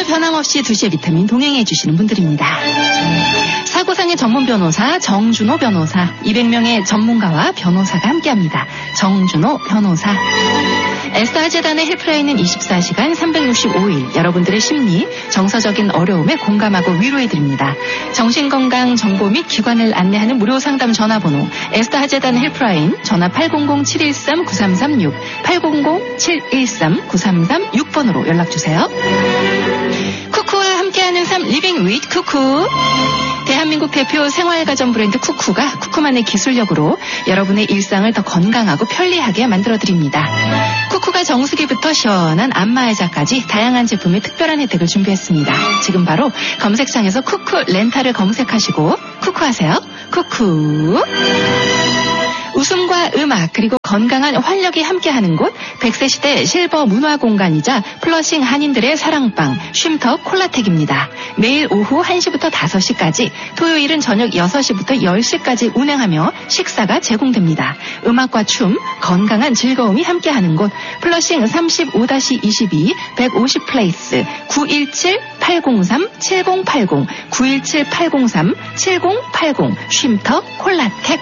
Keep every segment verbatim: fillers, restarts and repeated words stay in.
변함없이 두 시에 비타민 동행해 주시는 분들입니다. 사고상의 전문 변호사 정준호 변호사, 이백 명의 전문가와 변호사가 함께합니다. 정준호 변호사. 에스더 재단의 헬프라인은 이십사 시간 삼백육십오 일 여러분들의 심리, 정서적인 어려움에 공감하고 위로해드립니다. 정신건강 정보 및 기관을 안내하는 무료 상담 전화번호 에스더 재단 헬프라인 전화 팔공공 칠일삼 구삼삼육 팔공공 칠일삼 구삼삼육 번으로 연락주세요. 쿠쿠와 함께하는 삶 리빙 윗 쿠쿠. 대한민국 대표 생활가전 브랜드 쿠쿠가 쿠쿠만의 기술력으로 여러분의 일상을 더 건강하고 편리하게 만들어드립니다. 쿠쿠가 정수기부터 시원한 안마의자까지 다양한 제품의 특별한 혜택을 준비했습니다. 지금 바로 검색창에서 쿠쿠 렌탈을 검색하시고 쿠쿠하세요. 쿠쿠. 웃음과 음악 그리고 건강한 활력이 함께하는 곳 백 세 시대 실버 문화공간이자 플러싱 한인들의 사랑방 쉼터 콜라텍입니다. 매일 오후 한 시부터 다섯 시까지 토요일은 저녁 여섯 시부터 열 시까지 운행하며 식사가 제공됩니다. 음악과 춤, 건강한 즐거움이 함께하는 곳 플러싱 삼십오 이십이 백오십 플레이스 구일칠 팔공삼 칠공팔공 구일칠 팔공삼 칠공팔공 쉼터 콜라텍.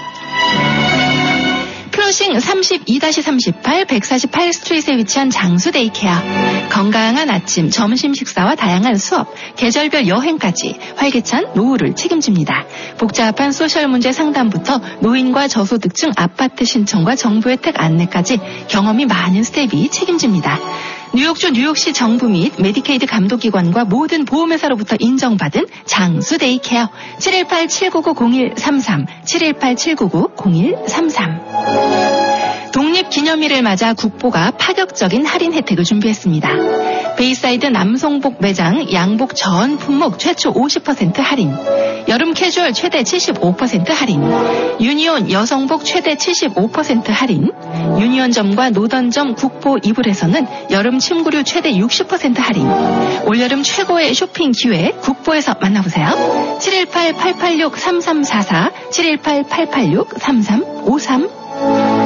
플러싱 삼십이 삼십팔 백사십팔 스트리트에 위치한 장수 데이케어. 건강한 아침, 점심 식사와 다양한 수업, 계절별 여행까지 활기찬 노후를 책임집니다. 복잡한 소셜 문제 상담부터 노인과 저소득층 아파트 신청과 정부 혜택 안내까지 경험이 많은 스텝이 책임집니다. 뉴욕주 뉴욕시 정부 및 메디케이드 감독기관과 모든 보험회사로부터 인정받은 장수 데이케어 칠일팔 칠구구 공일삼삼 칠일팔 칠구구 공일삼삼. 독립기념일을 맞아 국보가 파격적인 할인 혜택을 준비했습니다. 베이사이드 남성복 매장 양복 전 품목 최초 오십 퍼센트 할인, 여름 캐주얼 최대 칠십오 퍼센트 할인, 유니온 여성복 최대 칠십오 퍼센트 할인, 유니온점과 노던점 국보 이불에서는 여름 침구류 최대 육십 퍼센트 할인, 올여름 최고의 쇼핑 기회 국보에서 만나보세요. 칠일팔 팔팔육 삼삼사사 칠일팔 팔팔육 삼삼오삼.